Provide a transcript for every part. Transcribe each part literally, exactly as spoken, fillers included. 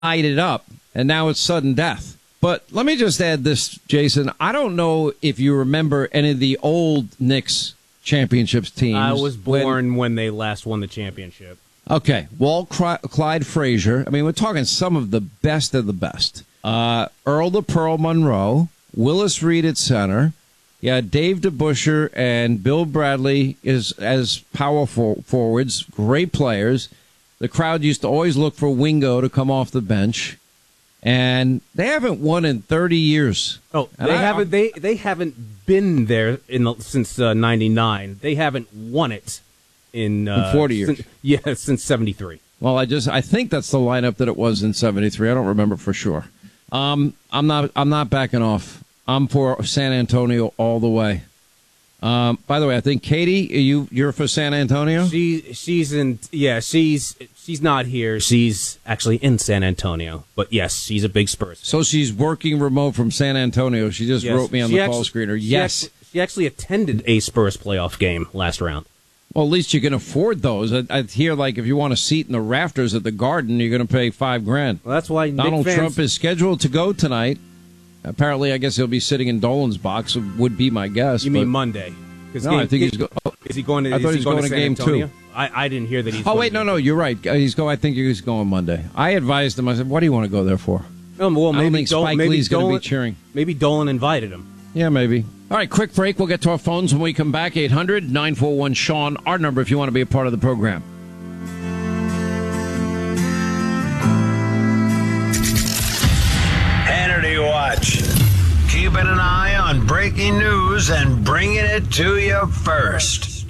tied it up, and now it's sudden death. But let me just add this, Jason. I don't know if you remember any of the old Knicks championships teams. I was born when, when they last won the championship. Okay, Walt Clyde Frazier. I mean, we're talking some of the best of the best. Uh, Earl the Pearl Monroe, Willis Reed at center. Yeah, Dave DeBusschere and Bill Bradley is as power for, forwards, great players. The crowd used to always look for Wingo to come off the bench. And they haven't won in thirty years. Oh, they I, haven't. They they haven't been there in the, since uh, ninety-nine. They haven't won it in, uh, in forty years. Since, yeah, since seventy-three. Well, I just I think that's the lineup that it was in seventy-three. I don't remember for sure. Um, I'm not I'm not backing off. I'm for San Antonio all the way. Um, by the way, I think Katie, you you're for San Antonio. She she's in. Yeah, she's she's not here. She's actually in San Antonio. But yes, she's a big Spurs fan. So she's working remote from San Antonio. She just yes. wrote me on she the call screener. She yes, actually, she actually attended a Spurs playoff game last round. Well, at least you can afford those. I, I hear like if you want a seat in the rafters at the Garden, you're going to pay five grand. Well, that's why Donald Knick Trump fans- is scheduled to go tonight. Apparently, I guess he'll be sitting in Dolan's box. Would be my guess. You but... mean Monday? No, game, I think he's going. Oh, is he going to? I thought he he's going, going to game Antonio? two. I, I didn't hear that he's. Oh going wait, to no, no, you're right. He's go. I think he's going Monday. I advised him. I said, "What do you want to go there for?" Oh, well, maybe I don't think Dol- Spike maybe Lee's going to be cheering. Maybe Dolan invited him. Yeah, maybe. All right, quick break. We'll get to our phones when we come back. eight hundred nine four one Sean, our number if you want to be a part of the program. Hannity Watch. Keeping an eye on breaking news and bringing it to you first.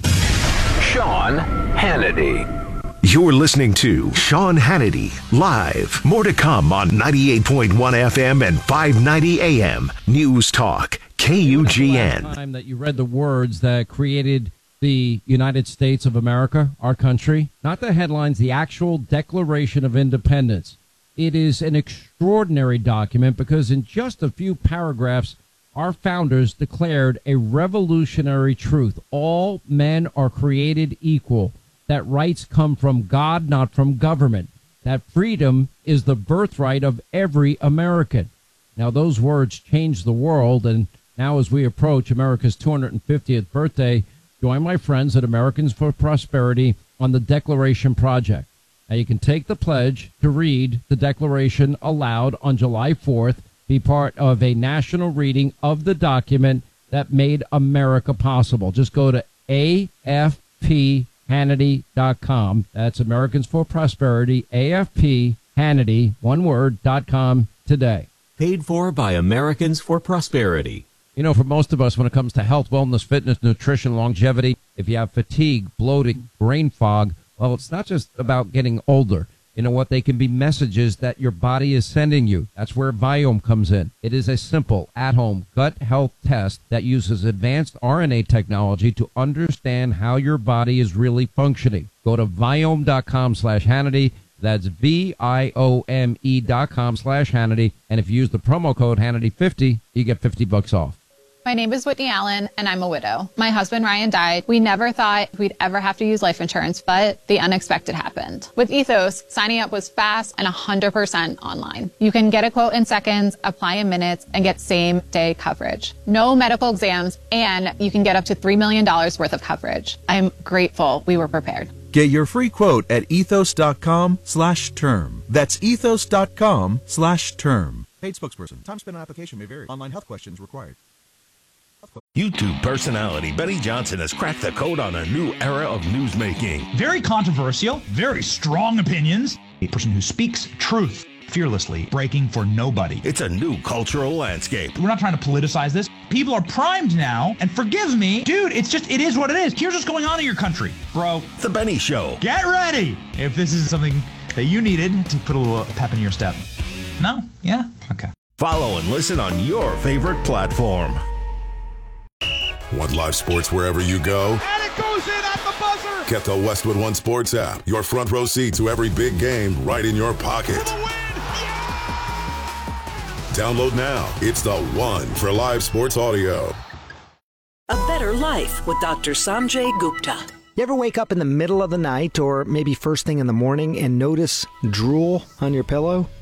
Sean Hannity. You're listening to Sean Hannity live. More to come on ninety-eight point one F M and five ninety A M News Talk K U G N. Last time that you read the words that created the United States of America, our country, not the headlines, the actual Declaration of Independence. It is an extraordinary document because in just a few paragraphs, our founders declared a revolutionary truth. All men are created equal. That rights come from God, not from government. That freedom is the birthright of every American. Now, those words changed the world, and now as we approach America's two hundred fiftieth birthday, join my friends at Americans for Prosperity on the Declaration Project. Now, you can take the pledge to read the Declaration aloud on July fourth, be part of a national reading of the document that made America possible. Just go to A F P Hannity dot com. That's Americans for Prosperity, A F P Hannity, one word, dot com today. Paid for by Americans for Prosperity. You know, for most of us, when it comes to health, wellness, fitness, nutrition, longevity, if you have fatigue, bloating, brain fog, well, it's not just about getting older. You know what? They can be messages that your body is sending you. That's where Viome comes in. It is a simple, at-home gut health test that uses advanced R N A technology to understand how your body is really functioning. Go to Viome dot com slash Hannity. That's V I O M E dot com slash Hannity. And if you use the promo code Hannity fifty, you get fifty bucks off. My name is Whitney Allen, and I'm a widow. My husband, Ryan, died. We never thought we'd ever have to use life insurance, but the unexpected happened. With Ethos, signing up was fast and one hundred percent online. You can get a quote in seconds, apply in minutes, and get same-day coverage. No medical exams, and you can get up to three million dollars worth of coverage. I'm grateful we were prepared. Get your free quote at ethos dot com slash term. That's ethos dot com slash term. Paid spokesperson. Time spent on application may vary. Online health questions required. YouTube personality Benny Johnson has cracked the code on a new era of newsmaking. Very controversial, very strong opinions. A person who speaks truth fearlessly, breaking for nobody. It's a new cultural landscape. We're not trying to politicize this. People are primed now, and forgive me, dude, it's just, it is what it is. Here's what's going on in your country, bro. The Benny Show. Get ready if this is something that you needed to put a little pep in your step. No? Yeah? Okay. Follow and listen on your favorite platform. Want live sports wherever you go? And it goes in at the buzzer! Get the Westwood One Sports app. Your front row seat to every big game right in your pocket. For the win! Yeah! Download now. It's the one for live sports audio. A better life with Doctor Sanjay Gupta. You ever wake up in the middle of the night or maybe first thing in the morning and notice drool on your pillow?